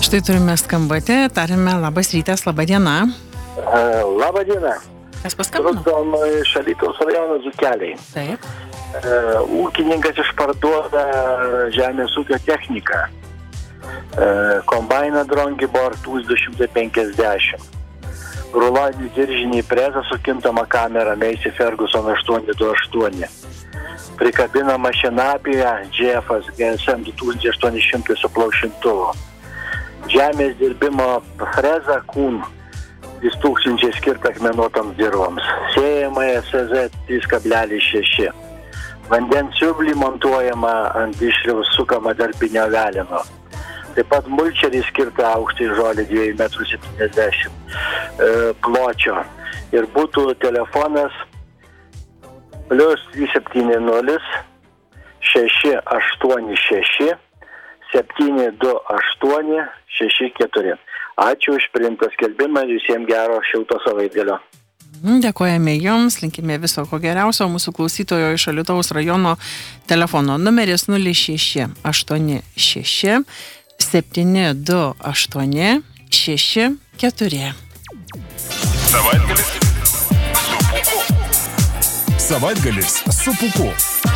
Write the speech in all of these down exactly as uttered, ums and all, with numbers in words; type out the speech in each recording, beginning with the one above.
Štai turime skambutį, tarime labas rytas, laba diena. Uh, labą dieną. Kas paskambino? Trukdom iš Alytaus rajono Dzūkeliai. Taip. Uh, ūkininkas išparduoda žemės ūkio techniką. Uh, kombainą Drongibor tūkstantis du šimtai penkiasdešimt. Ruloninį diržinį prezą su kintama kamera Massey Ferguson aštuoni du aštuoni. Prikabina mašinapija Jeffas G S M du tūkstančiai aštuoni šimtai su plaušintuvu. Žemės dirbimo freza Kuhn trys tūkstančiai skirta akmenuotoms dirvoms. Sėjamąją C Z trys kablelis šeši. Vandens siurblį montuojama ant išriaus sukama darbinio velino. Taip pat mulčerį skirta aukštai žolė dviejų metrų septyniasdešimt e, pločio. Ir būtų telefonas plius trys septyni nulis šeši aštuoni šeši septyni du aštuoni šeši keturi. Ačiū už priimtą skelbimą, visiems gero šilto savaitgalio. Dėkojame Jums, linkime viso ko geriausio. Mūsų klausytojo iš Alytaus rajono telefono numeris nulis šeši aštuoni šeši septyni du aštuoni šeši keturi. Savaitgalis su Pūku. Savaitgalis su Pūku.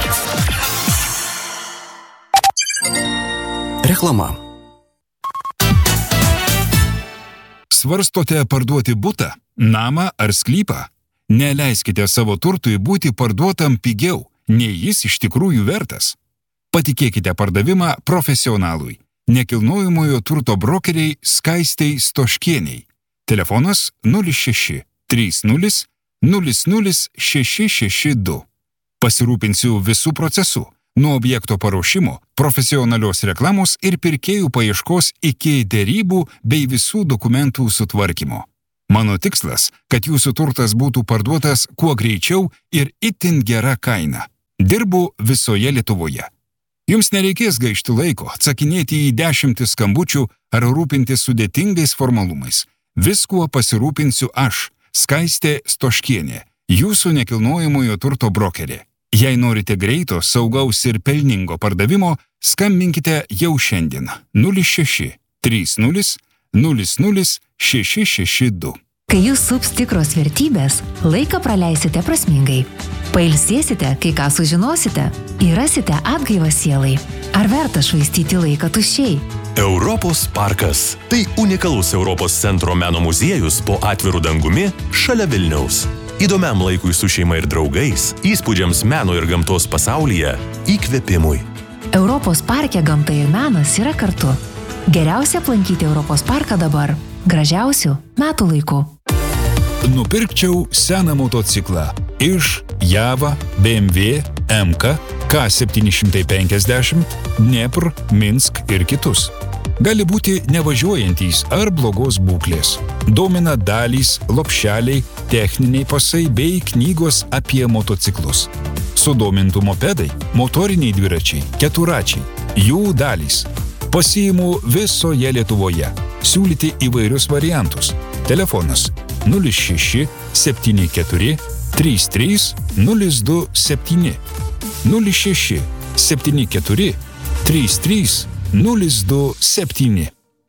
Reklama. Svarstote parduoti butą, namą ar sklypą? Neleiskite savo turtui būti parduotam pigiau, nei jis iš tikrųjų vertas. Patikėkite pardavimą profesionalui. Nekilnojamojo turto brokeriai Skaistei Stoškieniai. Telefonas nulis šeši trys nulis nulis nulis šeši šeši du. Pasirūpinsiu visų procesų. Nuo objekto paruošimo, profesionalios reklamos ir pirkėjų paieškos iki derybų bei visų dokumentų sutvarkymo. Mano tikslas, kad jūsų turtas būtų parduotas kuo greičiau ir itin gera kaina. Dirbu visoje Lietuvoje. Jums nereikės gaišti laiko, atsakinėti į dešimtis skambučių ar rūpintis sudėtingais formalumais. Viskuo pasirūpinsiu aš, Skaistė Stoškienė, jūsų nekilnojamojo turto brokerė. Jei norite greito, saugaus ir pelningo pardavimo, skambinkite jau šiandien nulis šeši trys nulis nulis nulis šeši šeši du. Kai jūs sups tikros vertybės, laiką praleisite prasmingai. Pailsėsite, kai ką sužinosite, ir rasite atgaivą sielai. Ar verta švaistyti laiką tuščiai? Europos parkas. Tai unikalus Europos centro meno muziejus po atviru dangumi šalia Vilniaus. Įdomiam laikui su šeima ir draugais, įspūdžiams meno ir gamtos pasaulyje, įkvėpimui. Europos parke gamta ir menas yra kartu. Geriausia aplankyti Europos parką dabar, gražiausių metų laikų. Nupirkčiau seną motociklą iš Java, B M W, M K, K septyni šimtai penkiasdešimt, Dnepr, Minsk ir kitus. Gali būti nevažiuojantys ar blogos būklės. Domina dalys, lopšeliai, techniniai pasai bei knygos apie motociklus. Sudomintų mopedai, motoriniai dviračiai, keturačiai, jų dalys. Pasiimu visoje Lietuvoje. Siūlyti įvairius variantus. Telefonas nulis šeši septyni keturi trys trys nulis du septyni nulis šeši septyni keturi trys trys nulis du septyni.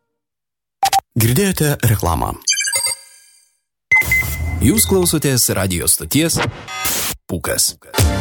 Girdėjote reklamą. Jūs klausotės radijo stoties Pūkas.